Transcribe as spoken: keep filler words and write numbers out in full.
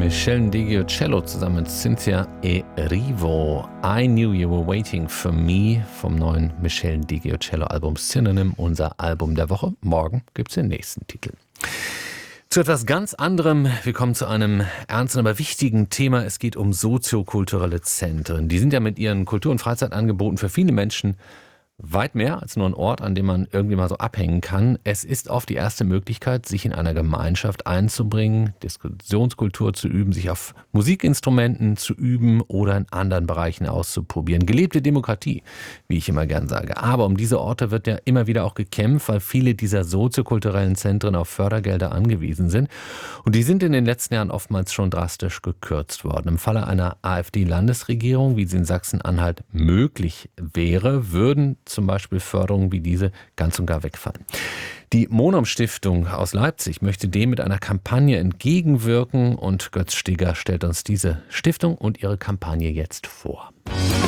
Michel Ndegeocello zusammen mit Cynthia Erivo. I Knew You Were Waiting For Me vom neuen Michel Ndegeocello Album Synonym, unser Album der Woche. Morgen gibt es den nächsten Titel. Zu etwas ganz anderem. Wir kommen zu einem ernsten, aber wichtigen Thema. Es geht um soziokulturelle Zentren. Die sind ja mit ihren Kultur- und Freizeitangeboten für viele Menschen weit mehr als nur ein Ort, an dem man irgendwie mal so abhängen kann. Es ist oft die erste Möglichkeit, sich in einer Gemeinschaft einzubringen, Diskussionskultur zu üben, sich auf Musikinstrumenten zu üben oder in anderen Bereichen auszuprobieren. Gelebte Demokratie, wie ich immer gern sage. Aber um diese Orte wird ja immer wieder auch gekämpft, weil viele dieser soziokulturellen Zentren auf Fördergelder angewiesen sind. Und die sind in den letzten Jahren oftmals schon drastisch gekürzt worden. Im Falle einer AfD-Landesregierung, wie sie in Sachsen-Anhalt möglich wäre, würden zum Beispiel Förderungen wie diese ganz und gar wegfallen. Die Monum-Stiftung aus Leipzig möchte dem mit einer Kampagne entgegenwirken und Götz Steger stellt uns diese Stiftung und ihre Kampagne jetzt vor.